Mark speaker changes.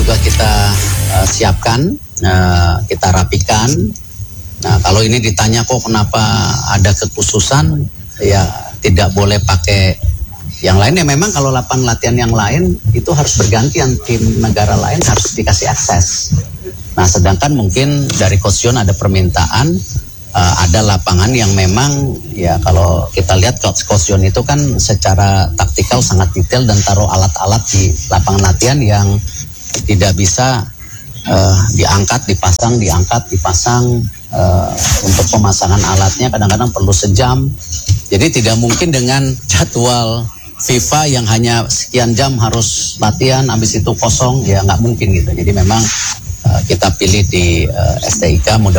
Speaker 1: juga kita siapkan, kita rapikan. Nah, kalau ini ditanya kok kenapa ada kekhususan, ya tidak boleh pakai yang lain. Ya memang kalau lapangan latihan yang lain itu harus bergantian, tim negara lain harus dikasih akses. Nah, sedangkan mungkin dari Coach John ada permintaan, ada lapangan yang memang ya kalau kita lihat Coach John itu kan secara taktikal sangat detail dan taruh alat-alat di lapangan latihan yang tidak bisa diangkat, dipasang. Untuk pemasangan alatnya kadang-kadang perlu sejam. Jadi tidak mungkin dengan jadwal FIFA yang hanya sekian jam harus latihan, habis itu kosong, ya nggak mungkin gitu. Jadi memang kita pilih di STIK, mudah